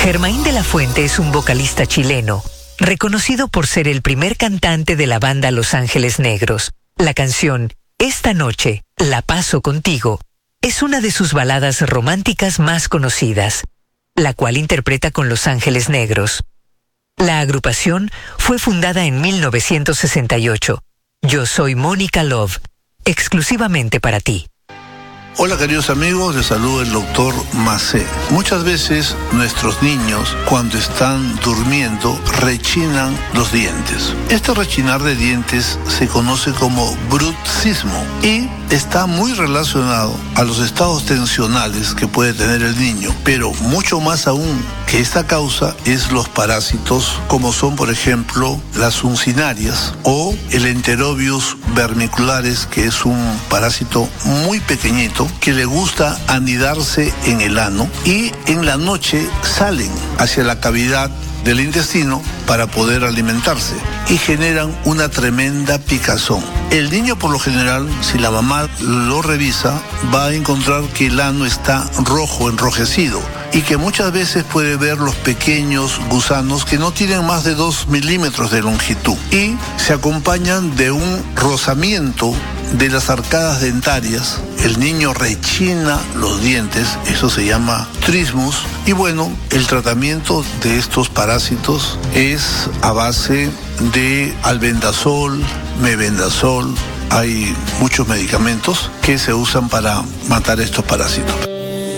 Germain de la Fuente es un vocalista chileno, reconocido por ser el primer cantante de la banda Los Ángeles Negros. La canción Esta noche, la paso contigo, es una de sus baladas románticas más conocidas, la cual interpreta con Los Ángeles Negros. La agrupación fue fundada en 1968. Yo soy Mónica Love, exclusivamente para ti. Hola queridos amigos, les saluda el doctor Macé. Muchas veces nuestros niños cuando están durmiendo rechinan los dientes. Este rechinar de dientes se conoce como bruxismo y está muy relacionado a los estados tensionales que puede tener el niño, pero mucho más aún que esta causa es los parásitos como son por ejemplo las uncinarias o el Enterobius vermiculares, que es un parásito muy pequeñito que le gusta anidarse en el ano y en la noche salen hacia la cavidad del intestino para poder alimentarse y generan una tremenda picazón. El niño por lo general, si la mamá lo revisa, va a encontrar que el ano está rojo, enrojecido, y que muchas veces puede ver los pequeños gusanos que no tienen más de 2 milímetros de longitud y se acompañan de un rozamiento de las arcadas dentarias. El niño rechina los dientes, eso se llama trismus, y bueno, el tratamiento de estos parásitos es a base de albendazol, mebendazol. Hay muchos medicamentos que se usan para matar estos parásitos.